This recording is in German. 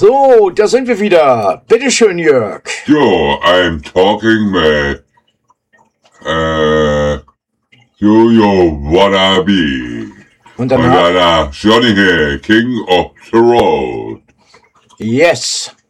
So, da sind wir wieder. Bitteschön, Jörg. Yo, I'm talking with Yo Wannabe. Und Und danach, danach Johnny Hill, King of the Road. yes.